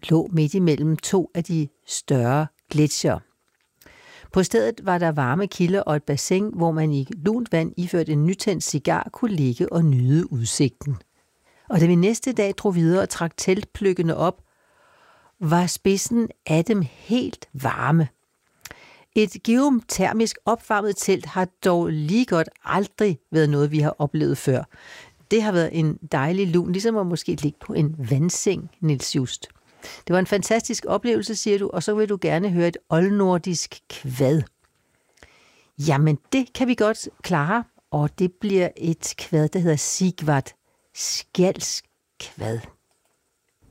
lå midt imellem to af de større gletsjere. På stedet var der varme kilder og et bassin, hvor man i lunt vand iført en nytændt cigar kunne ligge og nyde udsigten. Og da vi næste dag drog videre og trak teltpløkkene op, var spidsen af dem helt varme. Et geotermisk opvarmet telt har dog lige godt aldrig været noget, vi har oplevet før. Det har været en dejlig lun, ligesom at måske ligge på en vandseng, Niels Just. Det var en fantastisk oplevelse, siger du, og så vil du gerne høre et oldnordisk kvad. Jamen, det kan vi godt klare, og det bliver et kvad, der hedder Sigvard Skjalds kvad.